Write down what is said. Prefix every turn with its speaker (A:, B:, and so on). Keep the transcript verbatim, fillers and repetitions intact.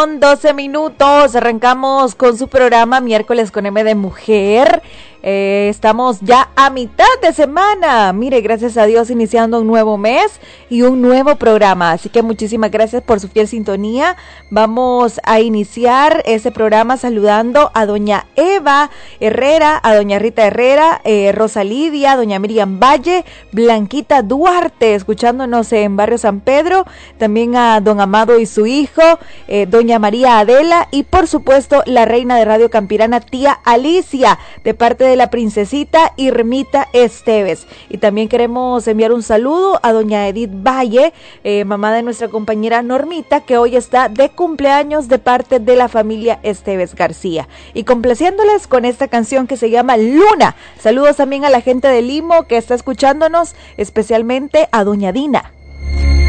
A: con doce minutos. Arrancamos con su programa Miércoles con M de Mujer. Eh, estamos ya a mitad de semana. Mire, gracias a Dios, iniciando un nuevo mes y un nuevo programa. Así que muchísimas gracias por su fiel sintonía. Vamos a iniciar ese programa saludando a doña Eva Herrera, a doña Rita Herrera, eh, Rosa Lidia, doña Miriam Valle, Blanquita Duarte, escuchándonos en Barrio San Pedro. También a don Amado y su hijo, eh, doña María Adela, y por supuesto la reina de Radio Campirana, tía Alicia, de parte de de la princesita Irmita Esteves. Y también queremos enviar un saludo a doña Edith Valle, eh, mamá de nuestra compañera Normita, que hoy está de cumpleaños de parte de la familia Esteves García. Y complaciéndoles con esta canción que se llama Luna. Saludos también a la gente de Limo que está escuchándonos, especialmente a doña Dina.